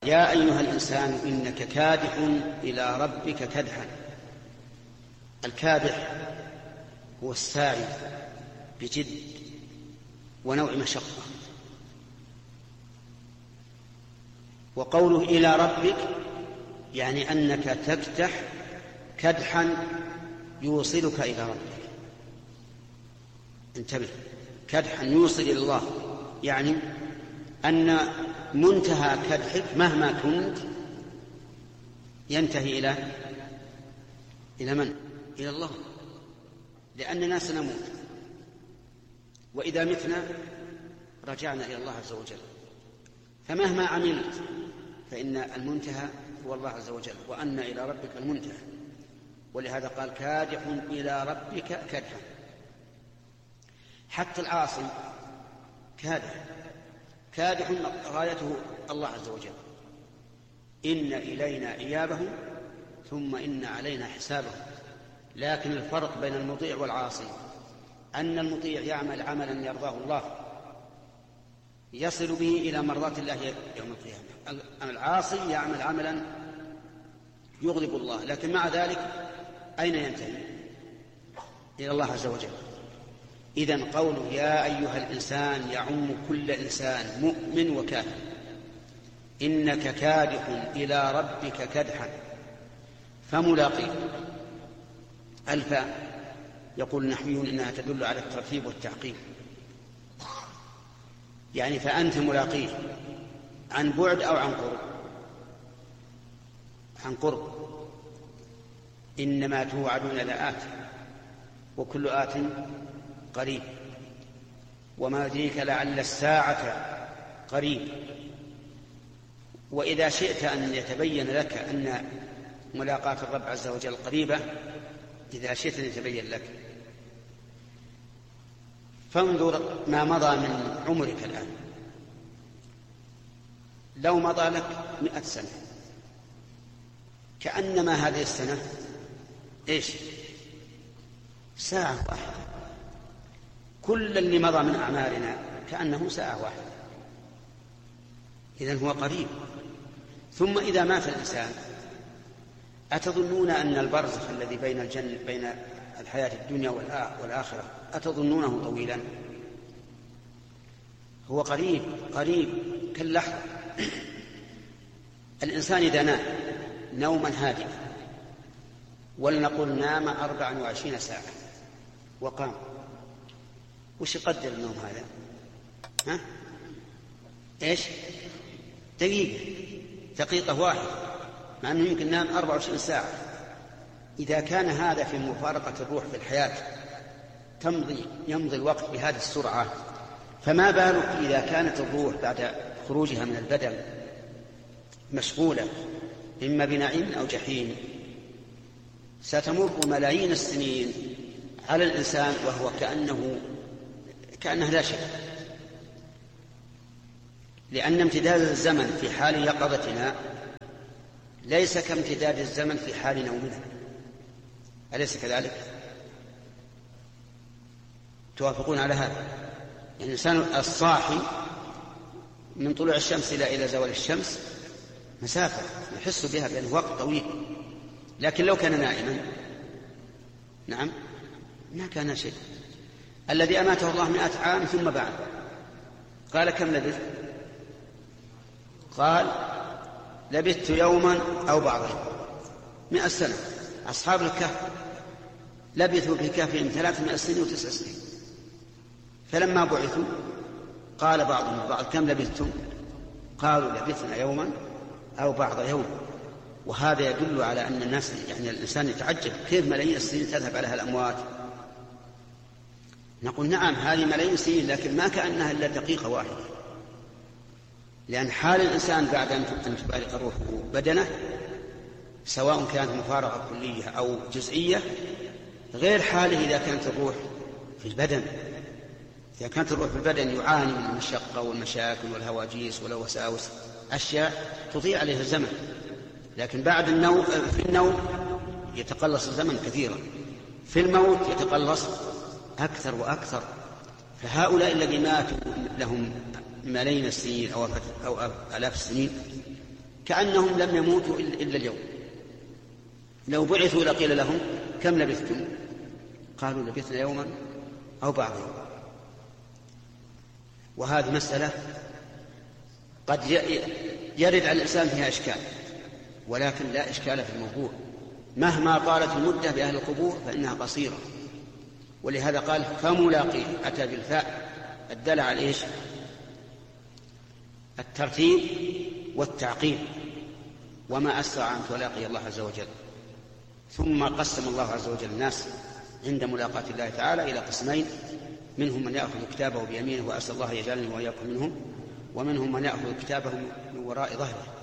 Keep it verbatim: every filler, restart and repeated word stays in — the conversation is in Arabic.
يا أيها الإنسان إنك كادح إلى ربك كدحا. الكادح هو الساعي بجد ونوع مشقة. وقوله إلى ربك يعني أنك تكدح كدحا يوصلك إلى ربك. انتبه، كدحا يوصل إلى الله، يعني أن منتهى كدحك مهما كنت ينتهي إلى إلى من؟ إلى الله، لأننا سنموت، وإذا متنا رجعنا إلى الله عز وجل. فمهما عملت فإن المنتهى هو الله عز وجل، وأن إلى ربك المنتهى. ولهذا قال كادح إلى ربك كدحا. حتى العاصي كادح، كادح غايته الله عز وجل. إن إلينا إيابهم ثم إن علينا حسابهم. لكن الفرق بين المطيع والعاصي أن المطيع يعمل عملا يرضاه الله يصل به إلى مرضات الله يوم القيامة. العاصي يعمل عملا يغضب الله، لكن مع ذلك أين ينتهي؟ إلى الله عز وجل. إذن قوله يا أيها الإنسان يعم كل إنسان مؤمن وكافر. إنك كادح إلى ربك كدحا فملاقيه. الفاء يقول النحويون إنها تدل على الترتيب والتعقيب، يعني فأنت ملاقيه عن بعد أو عن قرب. عن قرب. إنما توعدون لآت وكل آت قريب وما يدريك لعل الساعة قريب. وإذا شئت أن يتبين لك أن ملاقاة الرب عز وجل قريبة، إذا شئت أن يتبين لك فانظر ما مضى من عمرك الآن. لو مضى لك مئة سنة كأنما هذه السنة إيش؟ ساعة واحدة. كل اللي مضى من أعمالنا كأنه ساعة واحدة. إذن هو قريب. ثم إذا مات الإنسان أتظنون أن البرزخ الذي بين الجنة بين الحياة الدنيا والآخرة أتظنونه طويلا؟ هو قريب قريب كاللحظة. الإنسان إذا نام نوما هادئا، ولنقل نام أربعا وعشرين ساعة وقام، وش يقدر النوم هذا؟ ها؟ إيش؟ دقيقة دقيقة واحدة، مع أنه يمكن نام أربع وعشرين ساعة. إذا كان هذا في مفارقة الروح في الحياة تمضي يمضي الوقت بهذه السرعة، فما بالك إذا كانت الروح بعد خروجها من البدن مشغولة إما بنعيم أو جحيم؟ ستمر ملايين السنين على الإنسان وهو كأنه كأنه لا شيء. لأن امتداد الزمن في حال يقظتنا ليس كامتداد الزمن في حال نومنا، أليس كذلك؟ توافقون على هذا؟ يعني الإنسان الصاحي من طلوع الشمس إلى إلى زوال الشمس مسافة يحس بها بأنه وقت طويل، لكن لو كان نائما نعم ما كان شيء. الذي أماته الله مئة عام ثم بعد قال كم لبثت؟ قال لبثت يوما أو بعض يوم. مئة سنة. أصحاب الكهف لبثوا في كهفهم ثلاثمائة سنة وتسع سنين، فلما بعثوا قال بعضهم البعض كم لبثتم؟ قالوا لبثنا يوما أو بعض يوم. وهذا يدل على أن الناس يعني الإنسان يتعجب كيف ملايين السنين تذهب عليها الأموات. نقول نعم هذه ملايين السنين، لكن ما كأنها إلا دقيقة واحدة، لأن حال الإنسان بعد أن تفارق روحه بدنه سواء كانت مفارقة كلية أو جزئية غير حاله إذا كانت الروح في البدن. إذا كانت الروح في البدن يعاني من المشقة والمشاكل والهواجيس والوساوس، أشياء تضيع عليه الزمن، لكن بعد النوم في النوم يتقلص الزمن كثيرا، في الموت يتقلص أكثر وأكثر. فهؤلاء الذين ماتوا لهم ملايين السنين أو أو آلاف السنين كأنهم لم يموتوا إلا اليوم. لو بعثوا لقيل لهم كم لبثتم؟ قالوا لبثنا يوما أو بعض يوم. وهذه مسألة قد يرد على الإنسان فيها إشكال، ولكن لا إشكال في الموضوع. مهما طالت المدة بأهل القبور فإنها قصيرة، ولهذا قال فملاقيه، أتى بالفاء الدل على إيش؟ الترتيب والتعقيب، وما أسرع أن تلاقي الله عز وجل. ثم قسم الله عز وجل الناس عند ملاقاة الله تعالى إلى قسمين: منهم من يأخذ كتابه بيمينه وأسأل الله يجعلني وإياكم منهم، ومنهم من يأخذ كتابه من وراء ظهره.